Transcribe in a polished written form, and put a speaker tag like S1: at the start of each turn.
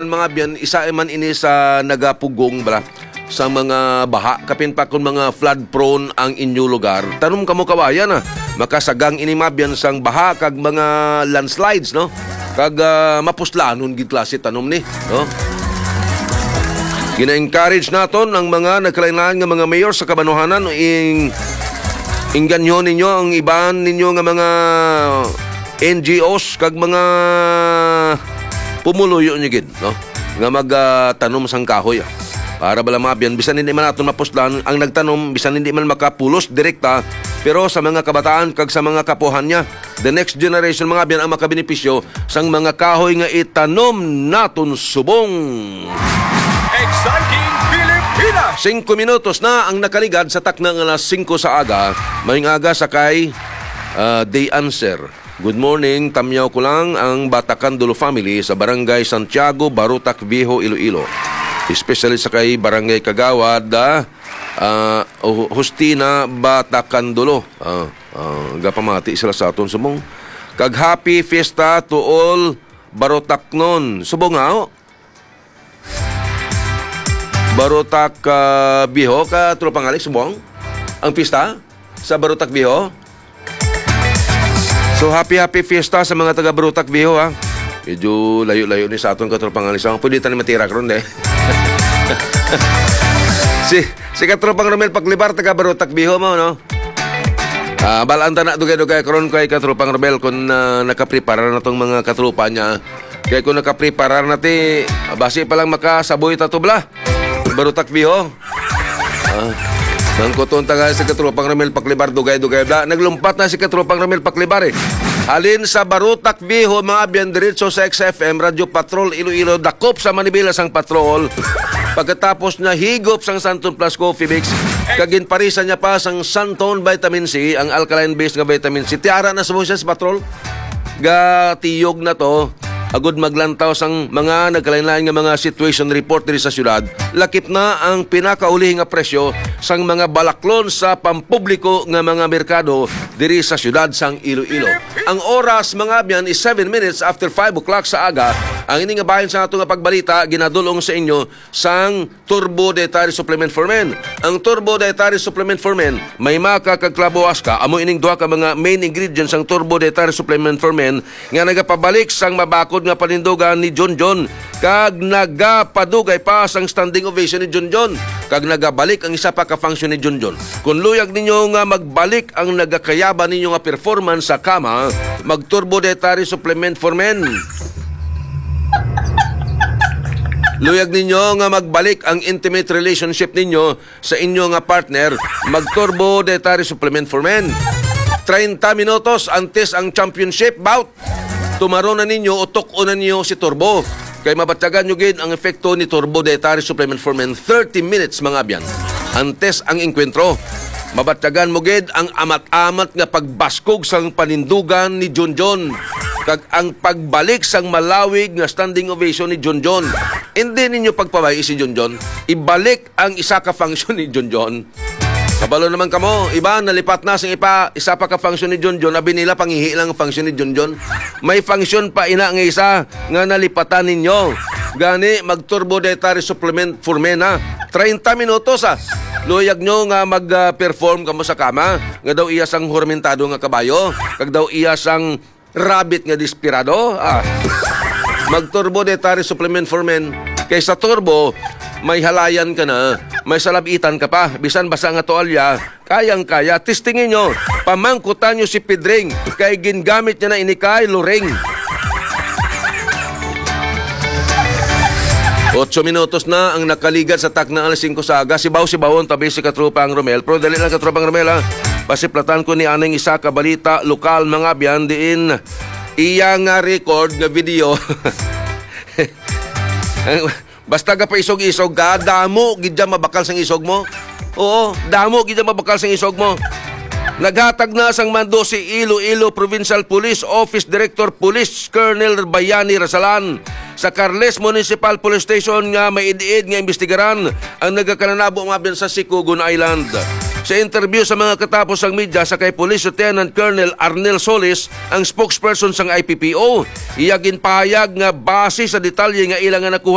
S1: mga biyan, isa man ini sa nagapugong bala sa mga baha, kapin pa kung mga flood prone ang inyo lugar. Tanom kamo kawayan makasagang ini mabyan sang baha kag mga landslides, no? Kag mapuslanon gid klase tanom ni, no? Gina-encourage naton ang mga nagkalain-lain nga mga mayor sa Kabanohanan ingganyo ninyo ang iban ninyo nga mga NGOs kag mga pumuluyo nyo gid, no? Nga magtanom sang kahoy. Para bala mabyan, bisan hindi man natin mapuslan ang nagtanom, bisan hindi man makapulos direkta, pero sa mga kabataan kag sa mga kapuhan niya, the next generation mga biyan ang makabenepisyo sang mga kahoy nga itanom naton subong.
S2: Exciting Pilipinas!
S1: 5 minutos na ang nakaligad sa taknang alas 5 sa aga. Maying aga sakay day answer. Good morning, tamyaw ko lang ang Batacan Dulo family sa Barangay Santiago, Barutac Viejo, Iloilo. Especially sa kay Barangay Kagawad, Justina Batacan Dulo. Gapamati sila sa aton subong. Kag happy fiesta to all Barutacnon. Subong nga, Barutac Viejo, ka Tropangalik, subong. Ang pista sa Barutac Viejo. So happy fiesta sa mga taga Barutac Viejo, ha. Medyo layo-layo ni sa aton Katropang Alisang. Pwede tayo matira karon eh. si Katropang Romel Paglibar taga Barutac Viejo mo, no? Balanta na dugay-dugay karon kay Katropang Romel kung nakaprepara na tong mga katropa niya. Kaya kung nakaprepara na ti base pa lang makasaboy tatubla. Barutac Viejo. Nang kuton taga si Katropang Romel Paglibar dugay-dugay bla. Naglumpat na si Katropang Romel Paglibar eh. Halin sa Barutac Viejo, mga biyan diretso sa XFM, Radio Patrol Iloilo, dakop sa Manibela sang patrol. Pagkatapos na higop sang Santon Plus Coffee Mix, kaginparisan niya pa sang Santon Vitamin C, ang alkaline-based nga vitamin C. Tiara na sa sa patrol. Gatiyog na to, agud maglantaw sang mga nagkalain-lain nga mga situation report diri sa syudad. Lakip na ang pinakauli nga presyo sang mga balaklon sa pampubliko nga mga merkado diri sa syudad sang Iloilo. Ang oras mga biyan is 7 minutes after 5 o'clock sa aga. Ang ini nga bahin sa ato nga pagbalita ginadulong sa inyo sang Turbo Dietary Supplement for Men. Ang Turbo Dietary Supplement for Men may makakagklaboas ka amo ining duha ka mga main ingredients sang Turbo Dietary Supplement for Men nga nagapabalik sang mabakod nga panindugan ni John John kag nagapadugay pa sang standing ovation ni John John kag nagabalik ang isa pa ka function ni John John. Kung luyag ninyo nga magbalik ang nagakayaban ninyo nga performance sa kama, mag Turbo Dietary Supplement for Men. Luyag ninyo nga magbalik ang intimate relationship ninyo sa inyo nga partner, mag Turbo Dietary Supplement for Men. 30 minutos antes ang championship bout. Tumaro na ninyo o tuko na ninyo si Turbo. Kay mabatyagan nyo gid ang efekto ni Turbo Dietary Supplement for Men. 30 minutes mga biyan antes ang enkwentro. Mabatyagan mo gid ang amat-amat nga pagbaskog sang panindugan ni John John kag ang pagbalik sang malawig nga standing ovation ni John John. Hindi ninyo pagpabay si John John. Ibalik ang isa ka function ni John John. Kabalo naman kamo, iba nalipat na sang isa pa ka function ni John John. Abi nila pangihi lang ang function ni John John. May function pa ina nga isa nga nalipatan ninyo. Gani mag Turbo Dietary Supplement for Men ha. 30 minutos ha. Luyag nyo nga mag-perform kamo sa kama. Nga daw iya sang hormentado nga kabayo. Kag daw iya sang rabbit nga desperado. Mag Turbo Dietary Supplement for Men. Kaysa turbo, may halayan ka na, may salabitan ka pa, bisan basa nga toalya, kayang-kaya. Testingin nyo, pamangkutan nyo si Pedring, kay gingamit niya na inikay Loreng. 8 minutos na ang nakaligad sa takna alas 5 sa aga. Sibaw-sibawon tabi si Katropang Romel. Pero dali lang Katropang Romel ha. Pasiplatan ko ni aneng isa ka balita lokal mga biyan diin. Iya nga record nga video. Basta ka pa isog-isog ka, damo gidya mabakal sang isog mo. Oo, damo gidya mabakal sang isog mo. Naghatag na sang mando si Iloilo Provincial Police Office Director Police Colonel Bayani Rasalan sa Carles Municipal Police Station nga may idiid nga imbestigaran ang nagakananabo mga sa Sikugon Island. Sa interview sa mga katapos ang media sa kay Police Lieutenant Colonel Arnel Solis, ang spokesperson sang IPPO, iya ginpahayag nga base sa detalye nga ilang nga nakuha